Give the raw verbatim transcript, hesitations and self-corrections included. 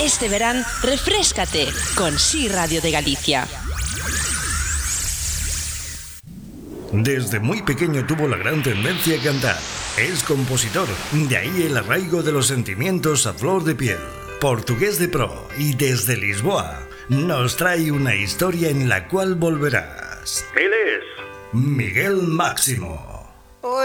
Este verán, refréscate con Sí Radio de Galicia. Desde muy pequeño tuvo la gran tendencia a cantar. Es compositor, de ahí el arraigo de los sentimientos a flor de piel. Portugués de pro y desde Lisboa nos trae una historia en la cual volverás. Él es Miguel Máximo.